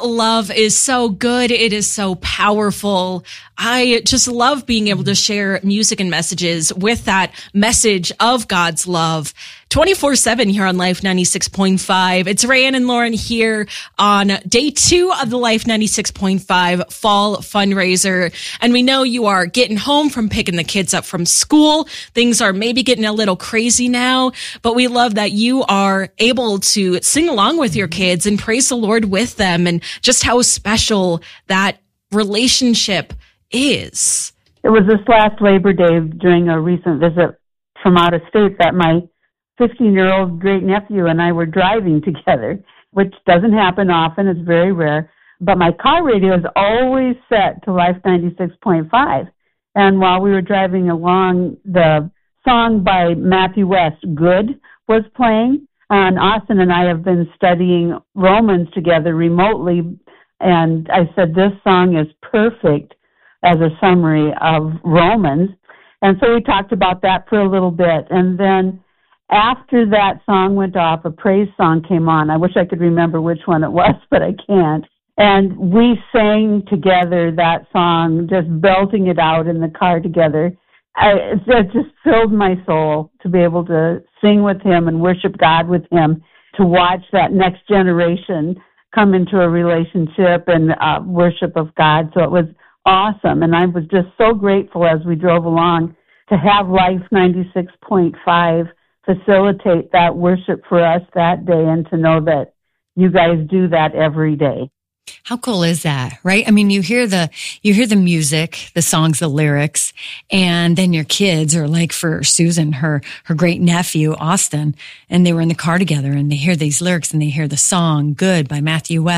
love is so good. It is so powerful. I just love being able to share music and messages with that message of God's love 24/7 here on Life 96.5. It's Rayanne and Lauren here on day 2 of the Life 96.5 fall fundraiser. And we know you are getting home from picking the kids up from school. Things are maybe getting a little crazy now, but we love that you are able to sing along with your kids and praise the Lord with them, and just how special that relationship is. It was this last Labor Day during a recent visit from out of state that my 15-year-old great-nephew and I were driving together, which doesn't happen often. It's very rare. But my car radio is always set to Life 96.5. And while we were driving along, the song by Matthew West, Good, was playing. And Austin and I have been studying Romans together remotely. And I said, this song is perfect as a summary of Romans. And so we talked about that for a little bit. And then after that song went off, a praise song came on. I wish I could remember which one it was, but I can't. And we sang together that song, just belting it out in the car together. It just filled my soul to be able to sing with him and worship God with him, to watch that next generation come into a relationship and worship of God. So it was awesome. And I was just so grateful as we drove along to have Life 96.5 facilitate that worship for us that day, and to know that you guys do that every day. How cool is that, right? I mean, you hear the music, the songs, the lyrics, and then your kids, or like for Susan, her great nephew, Austin, and they were in the car together and they hear these lyrics and they hear the song Good by Matthew West.